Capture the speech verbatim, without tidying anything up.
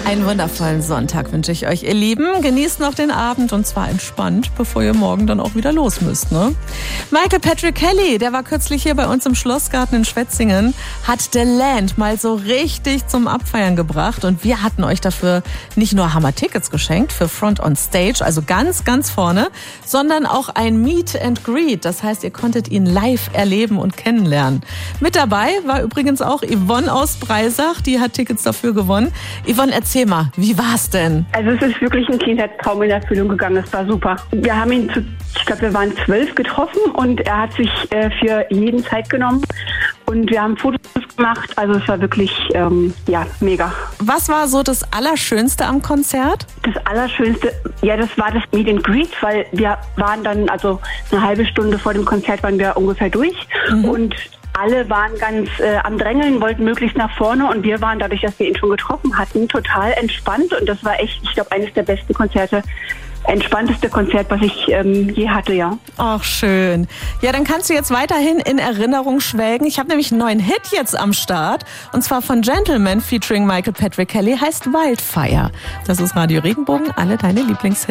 Einen wundervollen Sonntag wünsche ich euch, ihr Lieben. Genießt noch den Abend und zwar entspannt, bevor ihr morgen dann auch wieder los müsst, ne? Michael Patrick Kelly, der war kürzlich hier bei uns im Schlossgarten in Schwetzingen, hat The Land mal so richtig zum Abfeiern gebracht und wir hatten euch dafür nicht nur Hammer-Tickets geschenkt für Front on Stage, also ganz, ganz vorne, sondern auch ein Meet and Greet. Das heißt, ihr konntet ihn live erleben und kennenlernen. Mit dabei war übrigens auch Yvonne aus Breisach, die hat Tickets dafür gewonnen. Yvonne, erzähl mal, wie war's denn? Also es ist wirklich ein Kindheitstraum in Erfüllung gegangen, es war super. Wir haben ihn zu, ich glaube wir waren zwölf getroffen und er hat sich äh, für jeden Zeit genommen und wir haben Fotos gemacht, also es war wirklich, ähm, ja, mega. Was war so das Allerschönste am Konzert? Das Allerschönste, ja, das war das Meet and Greet, weil wir waren dann, also eine halbe Stunde vor dem Konzert waren wir ungefähr durch mhm. und alle waren ganz äh, am Drängeln, wollten möglichst nach vorne und wir waren, dadurch, dass wir ihn schon getroffen hatten, total entspannt und das war echt, ich glaube, eines der besten Konzerte, entspannteste Konzert, was ich ähm, je hatte, ja. Ach, schön. Ja, dann kannst du jetzt weiterhin in Erinnerung schwelgen. Ich habe nämlich einen neuen Hit jetzt am Start und zwar von Gentleman featuring Michael Patrick Kelly, heißt Wildfire. Das ist Radio Regenbogen, alle deine Lieblingshits.